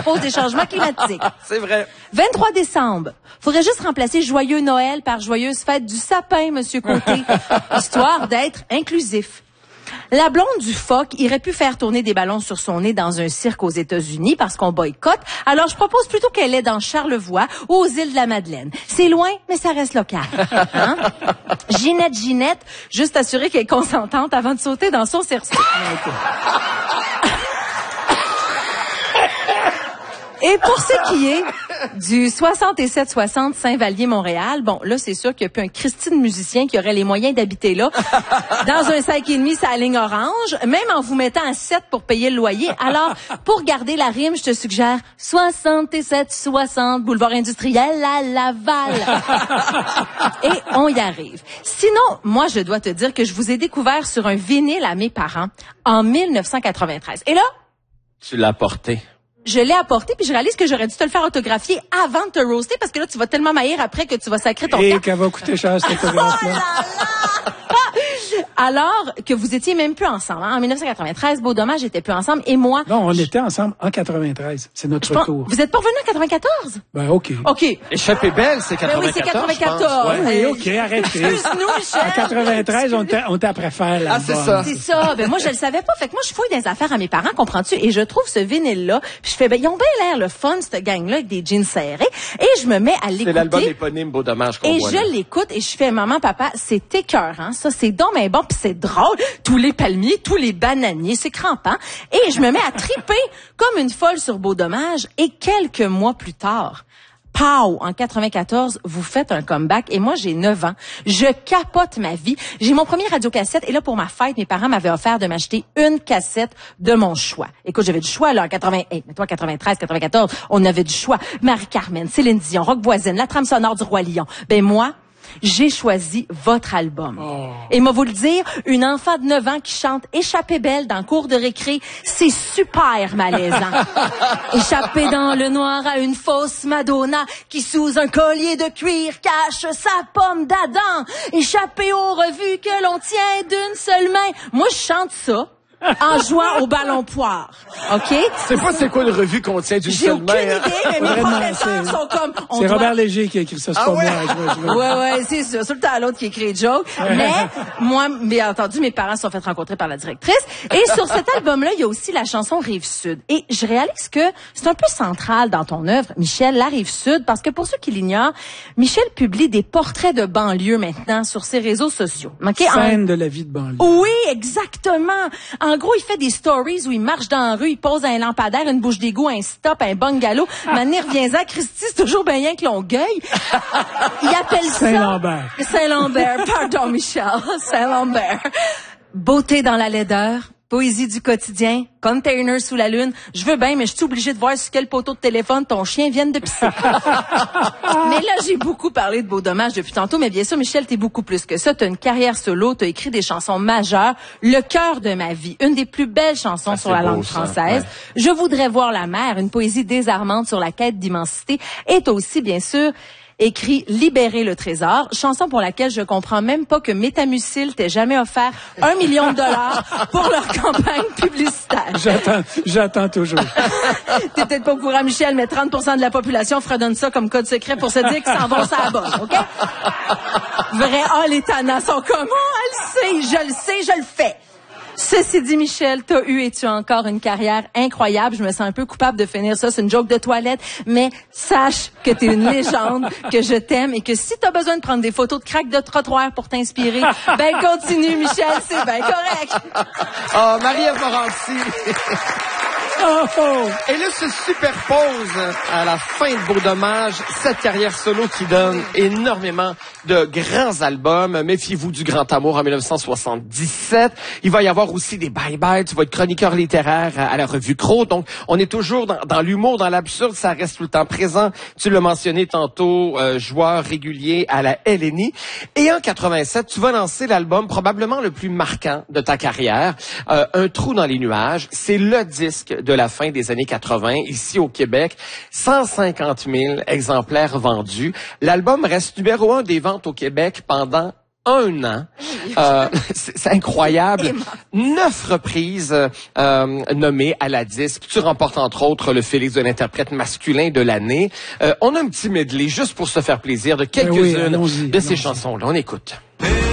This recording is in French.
cause des changements climatiques. C'est vrai. 23 décembre. Faudrait juste remplacer Joyeux Noël par Joyeuse Fête du Sapin, Monsieur Côté, histoire d'être inclusif. La blonde du phoque irait pu faire tourner des ballons sur son nez dans un cirque aux États-Unis parce qu'on boycotte. Alors, je propose plutôt qu'elle est dans Charlevoix ou aux îles de la Madeleine. C'est loin, mais ça reste local. Hein? Ginette, juste assurer qu'elle est consentante avant de sauter dans son cerceau. Et pour ce qui est du 67-60 Saint-Vallier-Montréal, bon, là, c'est sûr qu'il n'y a plus un Christine musicien qui aurait les moyens d'habiter là, dans un 5,5 sur la ligne orange, même en vous mettant à 7 pour payer le loyer. Alors, pour garder la rime, je te suggère 67-60 Boulevard Industriel à Laval. Et on y arrive. Sinon, moi, je dois te dire que je vous ai découvert sur un vinyle à mes parents en 1993. Et là... Tu l'as porté. Je l'ai apporté, puis je réalise que j'aurais dû te le faire autographier avant de te roaster, parce que là, tu vas tellement maillir après que tu vas sacrer ton Et camp. qu'elle va coûter cher, cette autographe-là. Oh là là! Alors que vous étiez même plus ensemble. Hein? En 1993, Beau Dommage était plus ensemble, et moi... Non, on était ensemble en 93. C'est notre retour. Vous êtes pas revenu en 94? Ben, OK. OK. Échappée belle, c'est 94. Ben oui, c'est 94. Oui, OK, arrêtez. Excuse-nous, Michel. En 93, on était après faire l'album. Ah, c'est ça. C'est ça. Ben, moi, je le savais pas. Fait que moi, je fouille des affaires à mes parents, comprends-tu? Et je trouve ce vinyle-là. Puis je fais, ben, ils ont bien l'air le fun, cette gang-là, avec des jeans serrés. Et je me mets à l'écouter. C'est l'album éponyme Beau Dommage qu'on voit. Et je l'écoute et je fais, maman, papa, c'est écœurant, ça, c'est donc mais bon, puis c'est drôle. Tous les palmiers, tous les bananiers, c'est crampant. Et je me mets à triper comme une folle sur Beau Dommage. Et quelques mois plus tard, pow, en 94, vous faites un comeback et moi, j'ai 9 ans. Je capote ma vie. J'ai mon premier radiocassette et là, pour ma fête, mes parents m'avaient offert de m'acheter une cassette de mon choix. Écoute, j'avais du choix, là, en 93, 94, on avait du choix. Marie-Carmen, Céline Dion, Rock Voisine, la trame sonore du Roi Lion. Ben, moi, j'ai choisi votre album. Oh. Et moi vous le dire, une enfant de 9 ans qui chante Échappée belle dans le cours de récré, c'est super malaisant. Échappée dans le noir à une fausse Madonna qui sous un collier de cuir cache sa pomme d'Adam. Échappée aux revues que l'on tient d'une seule main. Moi je chante ça en jouant au ballon poire. OK? C'est pas c'est quoi une revue qu'on tient d'une seule main. J'ai aucune idée, mais mes professeurs sont comme... C'est Robert Léger qui a écrit ça, c'est pas moi. Ouais, c'est ça. Sur le temps à l'autre qui écrit joke. Mais, moi, bien entendu, mes parents se sont fait rencontrer par la directrice. Et sur cet album-là, il y a aussi la chanson Rive-Sud. Et je réalise que c'est un peu central dans ton œuvre, Michel, la Rive-Sud, parce que pour ceux qui l'ignorent, Michel publie des portraits de banlieue maintenant sur ses réseaux sociaux. Okay? Scène de la vie de banlieue. Oui, exactement. En gros, il fait des stories où il marche dans la rue, il pose un lampadaire, une bouche d'égout, un stop, un bungalow. Maintenant, reviens-en, Christy, c'est toujours bien rien que Longueuil. Il appelle ça... Saint-Lambert. Saint-Lambert, pardon Michel, Saint-Lambert. Beauté dans la laideur, poésie du quotidien, container sous la lune. Je veux bien, mais je suis obligée de voir sur quel poteau de téléphone ton chien vient de pisser. Mais là, j'ai beaucoup parlé de Beau Dommage depuis tantôt, mais bien sûr, Michel, t'es beaucoup plus que ça. T'as une carrière solo, t'as écrit des chansons majeures. Le cœur de ma vie, une des plus belles chansons sur la langue française. Ouais. Je voudrais voir la mer, une poésie désarmante sur la quête d'immensité. Et t'as aussi, bien sûr, écrit Libérer le trésor, chanson pour laquelle je comprends même pas que Métamucil t'ait jamais offert $1 million pour leur campagne publicitaire. J'attends toujours. T'es peut-être pas au courant, Michel, mais 30% de la population fredonne ça comme code secret pour se dire qu'ils s'en vont ça à bonne, OK? Vrai, les tannants sont comme, elle sait, je le fais. Ceci dit, Michel, t'as eu et tu as encore une carrière incroyable. Je me sens un peu coupable de finir ça. C'est une joke de toilette. Mais sache que t'es une légende, que je t'aime et que si t'as besoin de prendre des photos de craques de trottoir pour t'inspirer, ben continue, Michel, c'est bien correct. Oh, Marie-Ève Morancy. Et là, se superpose à la fin de Beau Dommage cette carrière solo qui donne énormément de grands albums. Méfiez-vous du Grand Amour en 1977. Il va y avoir aussi des bye-bye. Tu vas être chroniqueur littéraire à la revue Cros. Donc, on est toujours dans l'humour, dans l'absurde. Ça reste tout le temps présent. Tu l'as mentionné tantôt, joueur régulier à la LNI. Et en 87, tu vas lancer l'album probablement le plus marquant de ta carrière, Un trou dans les nuages. C'est le disque de la fin des années 80, ici au Québec. 150 000 exemplaires vendus. L'album reste numéro 1 des ventes au Québec pendant 1 an. C'est incroyable. 9 reprises nommées à la disque. Tu remportes entre autres le Félix de l'interprète masculin de l'année. On a un petit medley juste pour se faire plaisir de quelques-unes de ces chansons-là. On écoute.